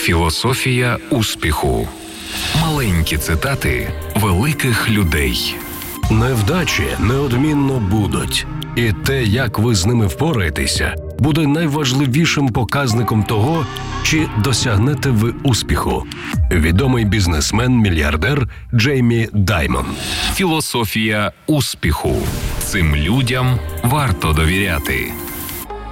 Філософія успіху. Маленькі цитати великих людей. Невдачі неодмінно будуть. І те, як ви з ними впораєтеся, буде найважливішим показником того, чи досягнете ви успіху. Відомий бізнесмен-мільярдер Джеймі Даймон. Філософія успіху. Цим людям варто довіряти.